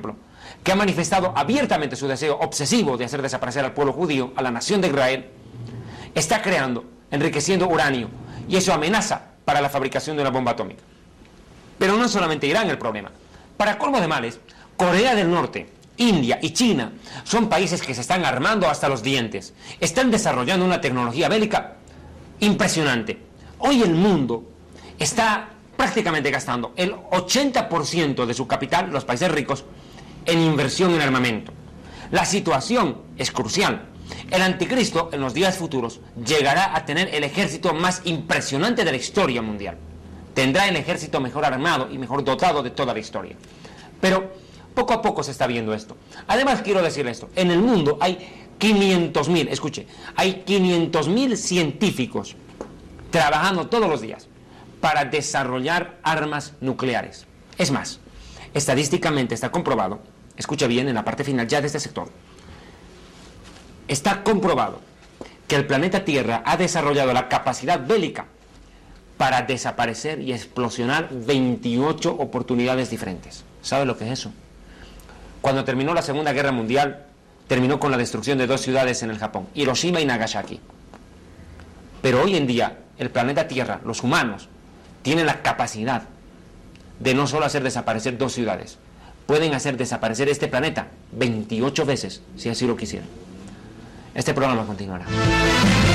ejemplo, que ha manifestado abiertamente su deseo obsesivo de hacer desaparecer al pueblo judío, a la nación de Israel, está creando, enriqueciendo uranio, y eso amenaza para la fabricación de una bomba atómica. Pero no es solamente Irán el problema. Para colmo de males, Corea del Norte, India y China son países que se están armando hasta los dientes. Están desarrollando una tecnología bélica impresionante. Hoy el mundo está prácticamente gastando el 80% de su capital, los países ricos, en inversión en armamento. La situación es crucial. El anticristo en los días futuros llegará a tener el ejército más impresionante de la historia mundial. Tendrá el ejército mejor armado y mejor dotado de toda la historia. Pero poco a poco se está viendo esto. Además, quiero decir esto, en el mundo hay 500.000, escuche, hay 500.000 científicos trabajando todos los días para desarrollar armas nucleares. Es más, estadísticamente está comprobado, escuche bien en la parte final ya de este sector, está comprobado que el planeta Tierra ha desarrollado la capacidad bélica para desaparecer y explosionar 28 oportunidades diferentes. ¿Sabe lo que es eso? Cuando terminó la Segunda Guerra Mundial, terminó con la destrucción de 2 ciudades en el Japón, Hiroshima y Nagasaki. Pero hoy en día, el planeta Tierra, los humanos, tienen la capacidad de no solo hacer desaparecer 2 ciudades, pueden hacer desaparecer este planeta 28 veces, si así lo quisieran. Este programa continuará.